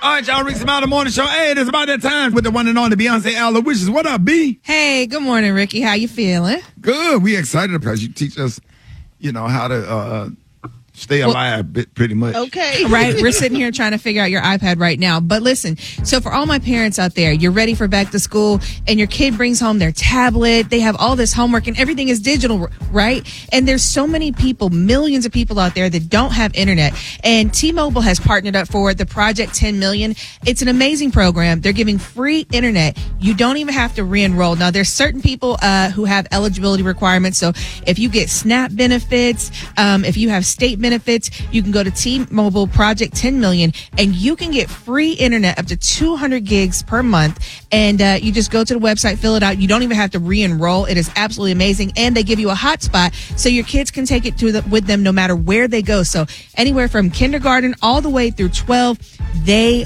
All right, y'all, Rick's About the Morning Show. Hey, it's about that time with the one and only Beyonce Aloysius. What up, B? Hey, good morning, Ricky. How you feeling? Good. We excited because you teach us, how to stay alive pretty much. Okay. Right. We're sitting here trying to figure out your iPad right now. But listen, so for all my parents out there, you're ready for back to school and your kid brings home their tablet. They have all this homework and everything is digital, right? And there's so many people, millions of people out there that don't have internet. And T-Mobile has partnered up for the Project 10 Million. It's an amazing program. They're giving free internet. You don't even have to re-enroll. Now, there's certain people who have eligibility requirements. So if you get SNAP benefits, if you have state benefits, you can go to T-Mobile Project 10 Million and you can get free internet up to 200 gigs per month. And you just go to the website, fill it out. You don't even have to re-enroll. It is absolutely amazing. And they give you a hotspot so your kids can take it with them no matter where they go. So anywhere from kindergarten all the way through 12, they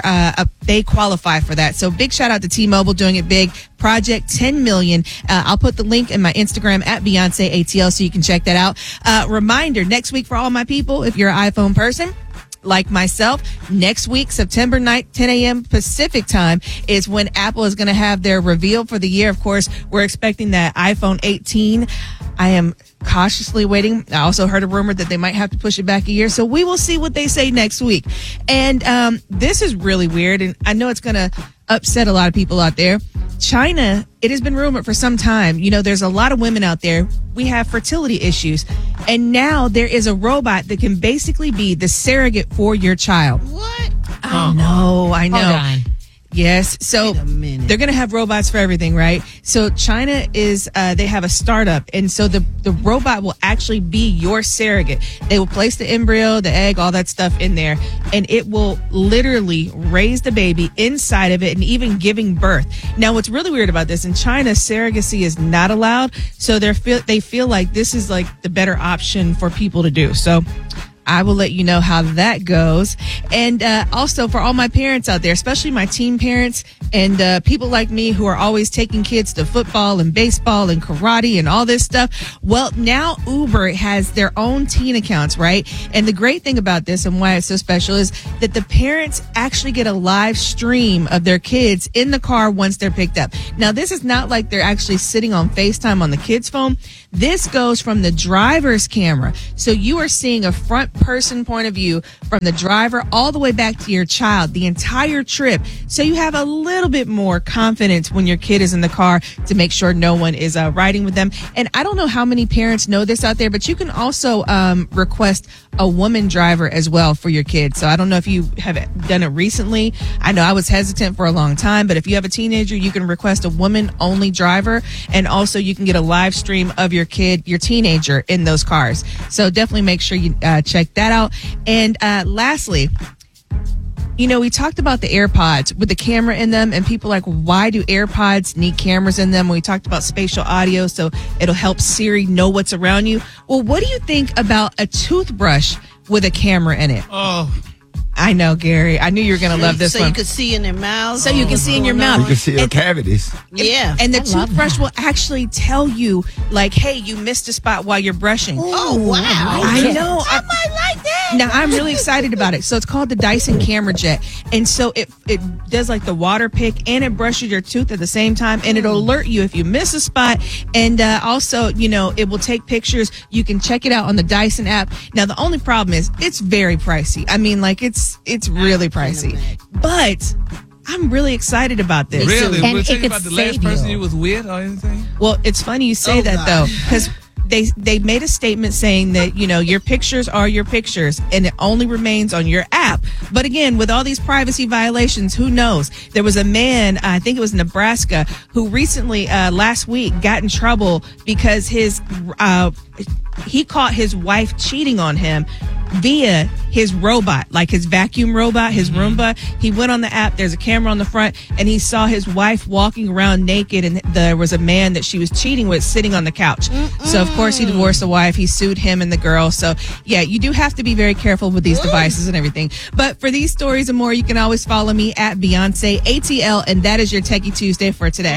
qualify for that. So big shout out to T-Mobile doing it big. Project 10 Million. I'll put the link in my Instagram at Beyonce ATL so you can check that out. Reminder, next week for all my people, if you're an iPhone person, like myself, next week, September 9th, 10 a.m. Pacific time is when Apple is going to have their reveal for the year. Of course, we're expecting that iPhone 18. I am cautiously waiting. I also heard a rumor that they might have to push it back a year. So we will see what they say next week. And this is really weird. And I know it's going to upset a lot of people out there. China, it has been rumored for some time. There's a lot of women out there. We have fertility issues. And now there is a robot that can basically be the surrogate for your child. What? I know. Hold on. Yes. So they're going to have robots for everything, right? So China is, they have a startup. And so the robot will actually be your surrogate. They will place the embryo, the egg, all that stuff in there. And it will literally raise the baby inside of it and even giving birth. Now, what's really weird about this, in China, surrogacy is not allowed. So they feel like this is like the better option for people to do. So I will let you know how that goes. And also for all my parents out there, especially my teen parents and people like me who are always taking kids to football and baseball and karate and all this stuff. Well, now Uber has their own teen accounts, right? And the great thing about this and why it's so special is that the parents actually get a live stream of their kids in the car once they're picked up. Now, this is not like they're actually sitting on FaceTime on the kid's phone. This goes from the driver's camera. So you are seeing a front person point of view from the driver all the way back to your child, the entire trip. So you have a little bit more confidence when your kid is in the car to make sure no one is riding with them. And I don't know how many parents know this out there, but you can also request a woman driver as well for your kids. So I don't know if you have done it recently. I know I was hesitant for a long time, but if you have a teenager, you can request a woman only driver. And also you can get a live stream of your kid, your teenager in those cars. So definitely make sure you check that out. And lastly, we talked about the AirPods with the camera in them and people like, why do AirPods need cameras in them? We talked about spatial audio, so it'll help Siri know what's around you. Well, what do you think about a toothbrush with a camera in it? Oh, I know, Gary. I knew you were going to love this one. So you can see in their mouths. So you can see in your mouth. You can see your cavities. Yeah. And the toothbrush will actually tell you, like, hey, you missed a spot while you're brushing. Oh, wow. I know. I might like that. Now, I'm really excited about it. So it's called the Dyson Camera Jet. And so it does like the water pick and it brushes your tooth at the same time. And it'll alert you if you miss a spot. And also, it will take pictures. You can check it out on the Dyson app. Now, the only problem is it's very pricey. I mean, like, it's really pricey. But I'm really excited about this. really? And We're it talking could about the save last person you. you was with or anything? Well, it's funny you say that, though, because they made a statement saying that, your pictures are your pictures and it only remains on your app. But again, with all these privacy violations, who knows? There was a man, I think it was Nebraska, who recently, last week, got in trouble because he caught his wife cheating on him via his robot, like his vacuum robot, his Roomba. He went on the app, there's a camera on the front, and he saw his wife walking around naked, and there was a man that she was cheating with sitting on the couch. So, of course, he divorced the wife. He sued him and the girl. So, yeah, you do have to be very careful with these devices and everything. But for these stories and more, you can always follow me at Beyonce ATL, and that is your Techie Tuesday for today.